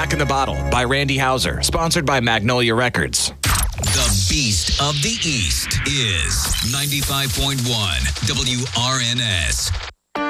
Back in the Bottle by Randy Houser, sponsored by Magnolia Records. The Beast of the East is 95.1 WRNS.